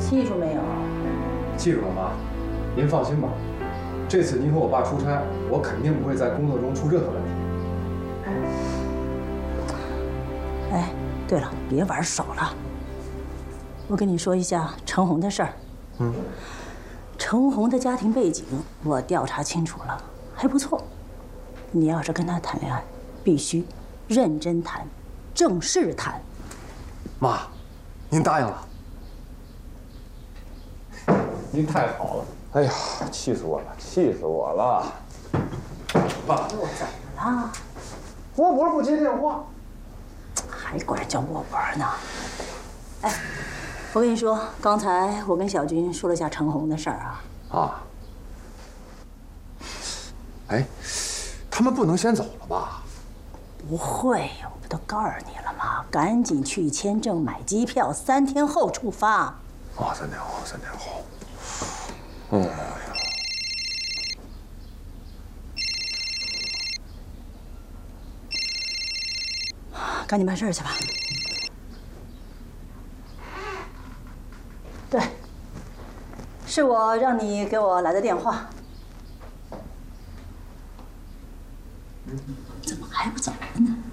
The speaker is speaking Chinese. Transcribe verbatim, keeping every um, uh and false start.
记住没有？ 记住了，妈。您放心吧，这次您和我爸出差，我肯定不会在工作中出任何问题。 哎，对了，别玩手了。我跟你说一下程红的事儿。嗯。程红的家庭背景我调查清楚了，还不错。你要是跟他谈恋爱，必须认真谈，正式谈。 妈，您答应了。您太好了。 哎呀，气死我了，气死我了！ 爸， 我怎么了？ 沃博不接电话， 还管人叫沃博呢？哎，我跟你说，刚才我跟小军说了下程红的事儿啊。 啊。哎，他们不能先走了吧？ 不会，我不都告诉你了吗？赶紧去签证、买机票，三天后出发。 哦，三天后，三天后。嗯。 赶紧办事去吧。对，是我让你给我来的电话。怎么还不走呢？